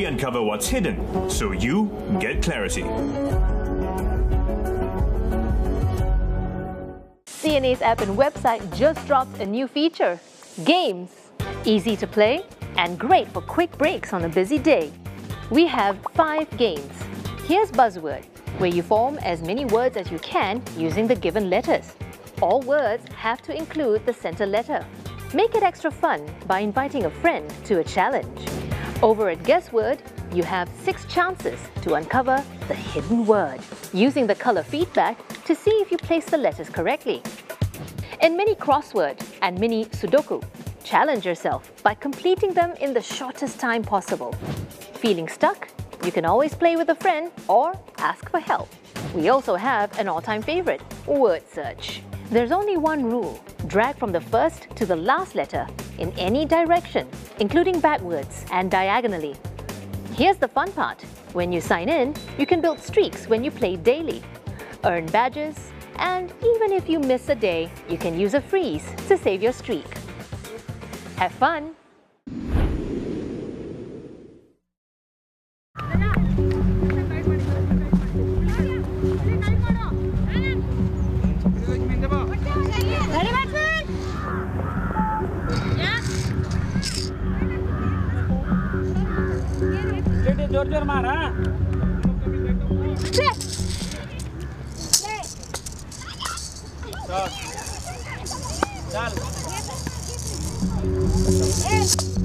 we uncover what's hidden, so you get clarity. CNA's app and website just dropped a new feature, Games. Easy to play and great for quick breaks on a busy day. We have 5 games. Here's Buzzword, where you form as many words as you can using the given letters. All words have to include the center letter. Make it extra fun by inviting a friend to a challenge. Over at Guessword, you have 6 chances to uncover the hidden word, using the color feedback to see if you place the letters correctly. In Mini Crossword and Mini Sudoku, challenge yourself by completing them in the shortest time possible. Feeling stuck? You can always play with a friend or ask for help. We also have an all-time favorite, Word Search. There's only one rule: drag from the first to the last letter in any direction, including backwards and diagonally. Here's the fun part. When you sign in, you can build streaks when you play daily, earn badges, and even if you miss a day, you can use a freeze to save your streak. Have fun! जोर-जोर मार हां चल चल